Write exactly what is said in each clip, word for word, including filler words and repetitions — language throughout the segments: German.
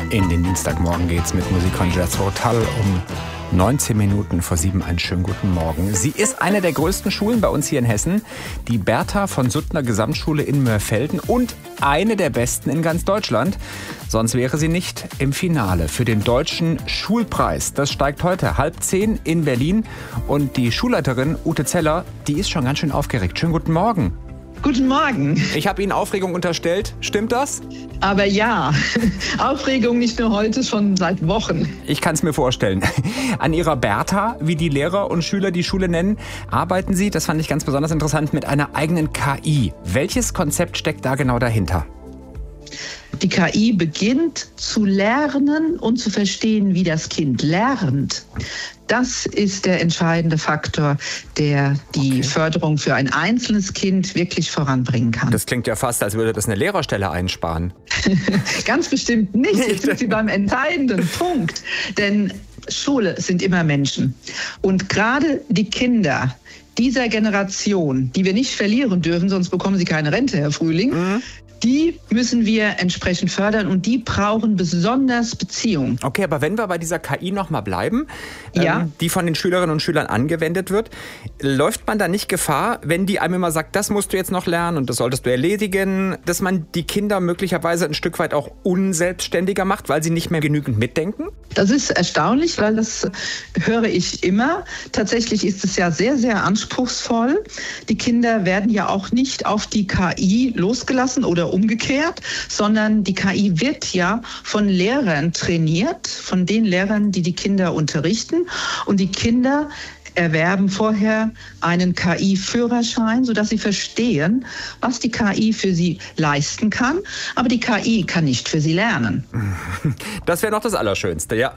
In den Dienstagmorgen geht's mit Musik von Jethro Tull um neunzehn Minuten vor sieben. Einen schönen guten Morgen. Sie ist eine der größten Schulen bei uns hier in Hessen, die Bertha von Suttner Gesamtschule in Mörfelden, und eine der besten in ganz Deutschland. Sonst wäre sie nicht im Finale für den Deutschen Schulpreis. Das steigt heute halb zehn in Berlin. Und die Schulleiterin Ute Zeller, die ist schon ganz schön aufgeregt. Schönen guten Morgen. Guten Morgen. Ich habe Ihnen Aufregung unterstellt. Stimmt das? Aber ja, Aufregung nicht nur heute, schon seit Wochen. Ich kann es mir vorstellen. An Ihrer Bertha, wie die Lehrer und Schüler die Schule nennen, arbeiten Sie, das fand ich ganz besonders interessant, mit einer eigenen K I. Welches Konzept steckt da genau dahinter? Die K I beginnt zu lernen und zu verstehen, wie das Kind lernt. Das ist der entscheidende Faktor, der die okay. Förderung für ein einzelnes Kind wirklich voranbringen kann. Das klingt ja fast, als würde das eine Lehrerstelle einsparen. Ganz bestimmt nicht. Jetzt sind Sie beim entscheidenden Punkt. Denn Schule sind immer Menschen. Und gerade die Kinder dieser Generation, die wir nicht verlieren dürfen, sonst bekommen sie keine Rente, Herr Frühling, mhm. die müssen wir entsprechend fördern und die brauchen besonders Beziehung. Okay, aber wenn wir bei dieser K I nochmal bleiben, ja. ähm, die von den Schülerinnen und Schülern angewendet wird, läuft man da nicht Gefahr, wenn die einem immer sagt, das musst du jetzt noch lernen und das solltest du erledigen, dass man die Kinder möglicherweise ein Stück weit auch unselbstständiger macht, weil sie nicht mehr genügend mitdenken? Das ist erstaunlich, weil das höre ich immer. Tatsächlich ist es ja sehr, sehr anspruchsvoll. Die Kinder werden ja auch nicht auf die K I losgelassen oder umgekehrt, sondern die K I wird ja von Lehrern trainiert, von den Lehrern, die die Kinder unterrichten. Und die Kinder erwerben vorher einen K I-Führerschein, sodass sie verstehen, was die K I für sie leisten kann. Aber die K I kann nicht für sie lernen. Das wäre noch das Allerschönste, ja.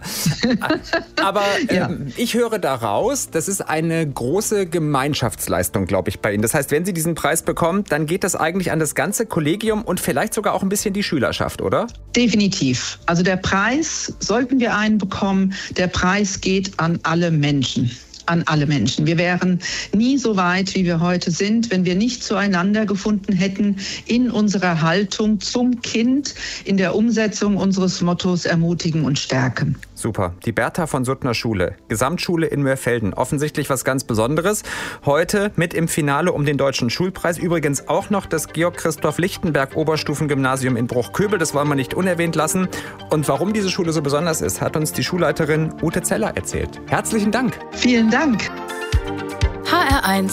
Aber ja. Ähm, ich höre daraus, das ist eine große Gemeinschaftsleistung, glaube ich, bei Ihnen. Das heißt, wenn Sie diesen Preis bekommen, dann geht das eigentlich an das ganze Kollegium und vielleicht sogar auch ein bisschen die Schülerschaft, oder? Definitiv. Also der Preis, sollten wir einen bekommen, der Preis geht an alle Menschen. An alle Menschen. Wir wären nie so weit, wie wir heute sind, wenn wir nicht zueinander gefunden hätten in unserer Haltung zum Kind, in der Umsetzung unseres Mottos ermutigen und stärken. Super. Die Bertha von Suttner Schule, Gesamtschule in Mörfelden. Offensichtlich was ganz Besonderes. Heute mit im Finale um den Deutschen Schulpreis. Übrigens auch noch das Georg-Christoph-Lichtenberg-Oberstufengymnasium in Bruchköbel. Das wollen wir nicht unerwähnt lassen. Und warum diese Schule so besonders ist, hat uns die Schulleiterin Ute Zeller erzählt. Herzlichen Dank. Vielen Dank. H R eins